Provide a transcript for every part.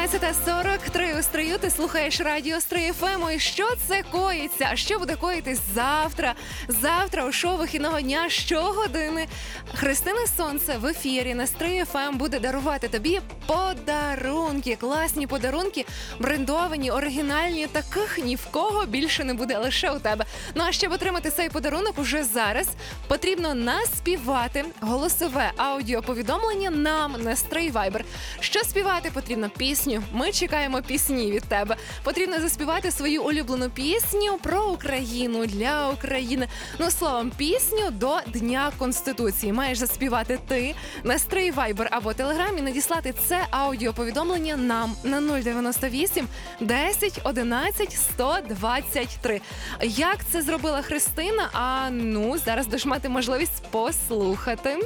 17:43 у Стрию. Ти слухаєш радіо Стрий ФМ. І що це коїться? А що буде коїтись завтра? Завтра у шоу вихідного дня щогодини Христина Сонце в ефірі на Стрий ФМ буде дарувати тобі подарунки. Класні подарунки, брендовані, оригінальні. Таких ні в кого більше не буде, лише у тебе. Ну а щоб отримати цей подарунок уже зараз, потрібно наспівати голосове аудіоповідомлення нам на Стрий Вайбер. Що співати потрібно? Пісню. Ми чекаємо пісні від тебе. Потрібно заспівати свою улюблену пісню про Україну, для України. Ну, словом, пісню до Дня Конституції. Маєш заспівати ти на Стрий Вайбер або Телеграм і надіслати це аудіоповідомлення нам на 098 10 11 123. Як це зробила Христина? Зараз будеш мати можливість послухати.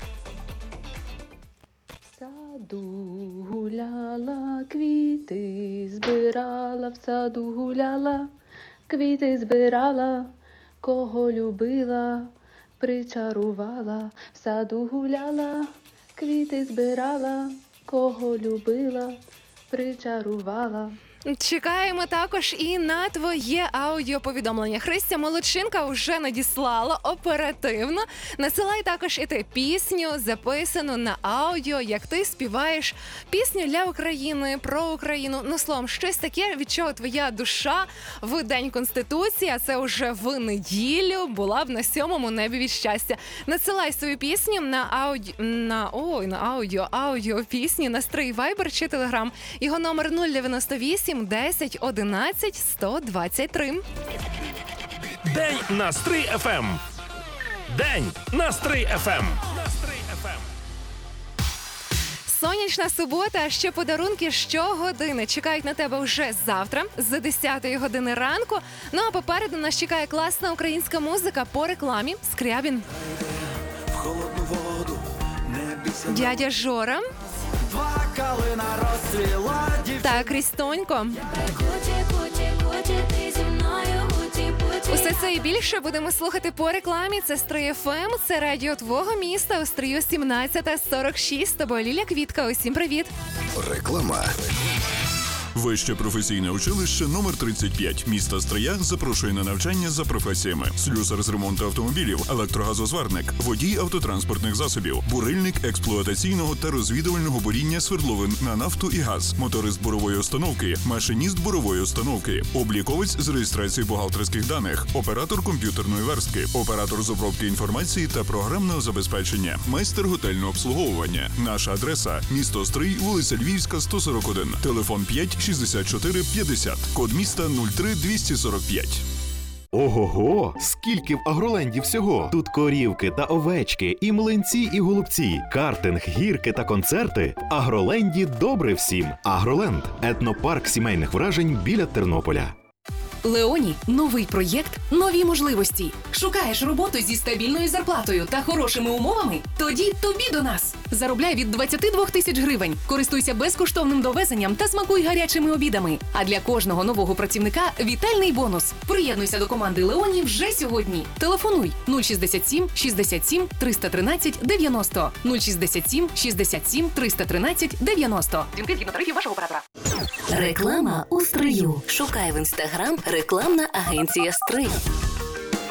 Саду гуляла, квіти збирала, в саду гуляла, квіти збирала, кого любила, причарувала, в саду гуляла, квіти збирала, кого любила, причарувала. Чекаємо також і на твоє аудіоповідомлення. Христя Молодчинка вже надіслала оперативно. Насилай також і ти пісню, записану на аудіо, як ти співаєш пісню для України, про Україну. Ну, словом, щось таке, від чого твоя душа в День Конституції, а це вже в неділю, була б на 7-му небі від щастя. Надсилай свою пісню на аудіо пісні на Стрий Вайбер чи Телеграм. Його номер 098 10 11 123. День на Стрий ФМ. День на Стрий ФМ. Сонячна субота, а ще подарунки щогодини чекають на тебе вже завтра з 10-ї години ранку. Ну а попереду нас чекає класна українська музика по рекламі. Скрябін, Дядя Жора та Крістонько. Усе це і більше будемо слухати по рекламі. Це Стрий ФМ, це радіо твого міста. У Стрию 17:46. З тобою Ліля Квітка. Усім привіт. Реклама. Вище професійне училище номер 35 міста Стрия запрошує на навчання за професіями: слюсар з ремонту автомобілів, електрогазозварник, водій автотранспортних засобів, бурильник експлуатаційного та розвідувального буріння свердловин на нафту і газ, моторист бурової установки, машиніст бурової установки, обліковець з реєстрації бухгалтерських даних, оператор комп'ютерної верстки, оператор з обробки інформації та програмного забезпечення, майстер готельного обслуговування. Наша адреса – місто Стрий, вулиця Львівська, 141, телефон 5 64 50, код міста 03245. Ого-го! Скільки в Агроленді всього! Тут корівки та овечки, і млинці, і голубці, картинг, гірки та концерти. В Агроленді добре всім. Агроленд – етнопарк сімейних вражень біля Тернополя. Леоні – новий проєкт, нові можливості. Шукаєш роботу зі стабільною зарплатою та хорошими умовами? Тоді тобі до нас. Заробляй від 22 тисяч гривень. Користуйся безкоштовним довезенням та смакуй гарячими обідами. А для кожного нового працівника – вітальний бонус. Приєднуйся до команди Леоні вже сьогодні. Телефонуй 067 67 313 90. 067 67 313 90. Дзвінки згідно тарифів вашого оператора. Реклама у Стрию. Шукай в Інстаграм рекламна агенція Стрий.